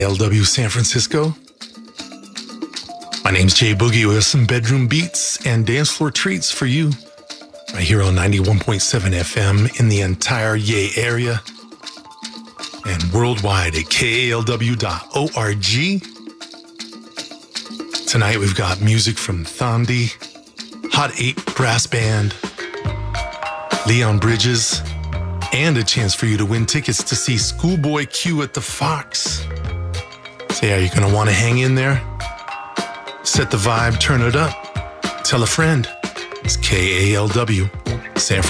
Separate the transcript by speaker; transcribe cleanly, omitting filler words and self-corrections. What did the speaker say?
Speaker 1: LW San Francisco. My name's Jay Boogie with some bedroom beats and dance floor treats for you right here on 91.7 FM in the entire Yay area and worldwide at KALW.org. Tonight we've got music from Thandi, Hot 8 Brass Band, Leon Bridges, and a chance for you to win tickets to see Schoolboy Q at the Fox. Say, are you going to want to hang in there? Set the vibe, turn it up. Tell a friend. It's KALW, San Francisco.